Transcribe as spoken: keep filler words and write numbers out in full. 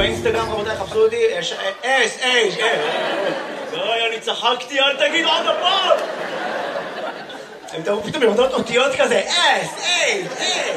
באינסטגרם, רבותיי, חפשו אותי, אס, אייש, אייש. די, אני צחקתי, אל תגיד עוד הפעם! הם תראו פתאום יורדות אותיות כזה, אס, אייש, אייש.